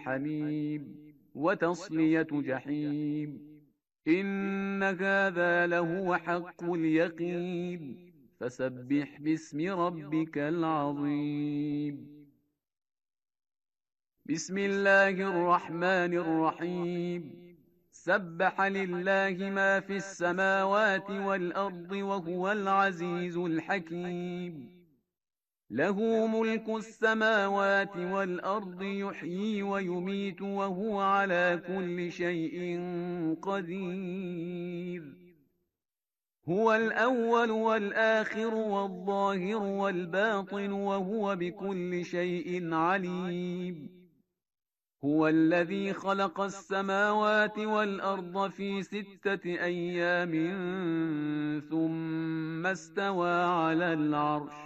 حميم وتصلية جحيم. إن هذا لهو حق اليقين. فسبح باسم ربك العظيم. بسم الله الرحمن الرحيم. سبح لله ما في السماوات والأرض وهو العزيز الحكيم. له ملك السماوات والأرض يحيي ويميت وهو على كل شيء قدير. هو الأول والآخر والظاهر والباطن وهو بكل شيء عليم. هو الذي خلق السماوات والأرض في 6 أيام ثم استوى على العرش